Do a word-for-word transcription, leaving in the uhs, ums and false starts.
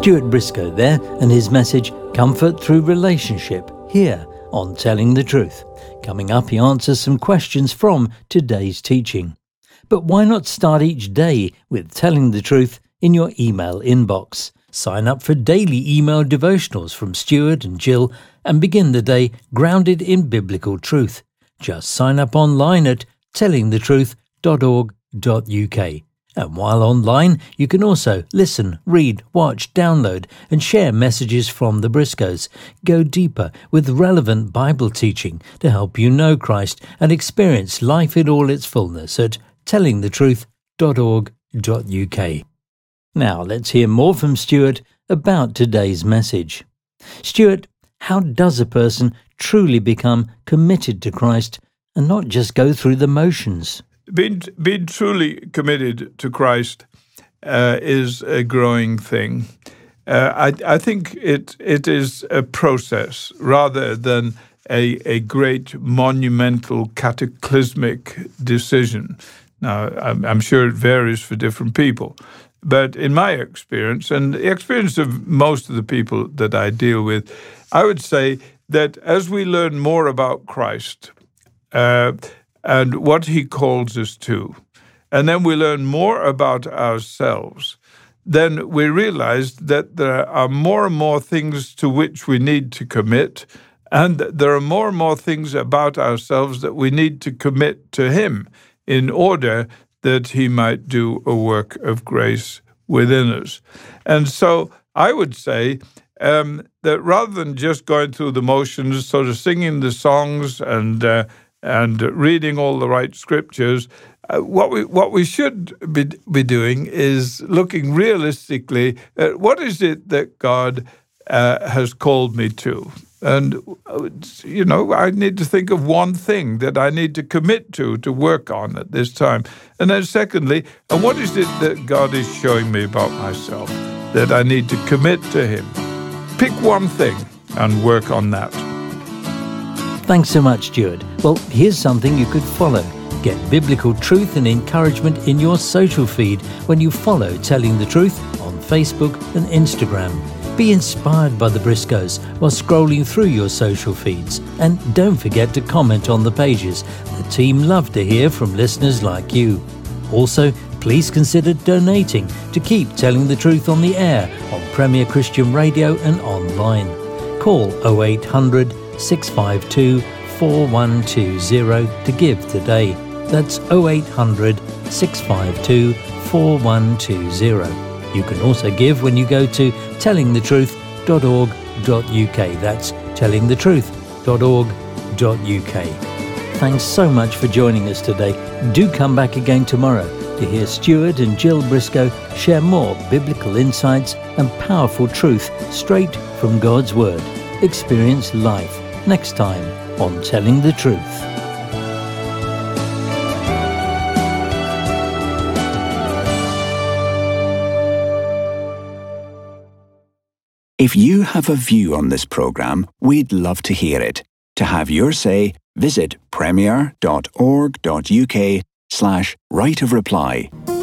Stuart Briscoe there, and his message, Comfort Through Relationship, here on Telling the Truth. Coming up, he answers some questions from today's teaching. But why not start each day with Telling the Truth in your email inbox? Sign up for daily email devotionals from Stuart and Jill and begin the day grounded in biblical truth. Just sign up online at telling the truth dot org dot U K. And while online, you can also listen, read, watch, download and share messages from the Briscoes. Go deeper with relevant Bible teaching to help you know Christ and experience life in all its fullness at telling the truth dot org dot U K. Now let's hear more from Stuart about today's message. Stuart, how does a person truly become committed to Christ and not just go through the motions? Being, being truly committed to Christ uh, is a growing thing. Uh, I, I think it it is a process rather than a, a great monumental cataclysmic decision. Now, I'm, I'm sure it varies for different people. But in my experience, and the experience of most of the people that I deal with, I would say that as we learn more about Christ, uh, and what he calls us to, and then we learn more about ourselves, then we realize that there are more and more things to which we need to commit, and there are more and more things about ourselves that we need to commit to him in order that he might do a work of grace within us. And so I would say um, that rather than just going through the motions, sort of singing the songs and uh, and reading all the right scriptures, uh, what we what we should be be doing is looking realistically at what is it that God uh, has called me to. And, you know, I need to think of one thing that I need to commit to, to work on at this time. And then secondly, and what is it that God is showing me about myself that I need to commit to him? Pick one thing and work on that. Thanks so much, Stuart. Well, here's something you could follow. Get biblical truth and encouragement in your social feed when you follow Telling the Truth on Facebook and Instagram. Be inspired by the Briscoes while scrolling through your social feeds. And don't forget to comment on the pages. The team love to hear from listeners like you. Also, please consider donating to keep Telling the Truth on the air on Premier Christian Radio and online. Call oh eight hundred, six five two, four one two zero to give today. That's oh eight hundred, six five two, four one two zero. You can also give when you go to telling the truth dot org dot U K. That's telling the truth dot org dot U K. Thanks so much for joining us today. Do come back again tomorrow to hear Stuart and Jill Briscoe share more biblical insights and powerful truth straight from God's Word. Experience life next time on Telling the Truth. If you have a view on this programme, we'd love to hear it. To have your say, visit premier dot org dot U K slash right of reply.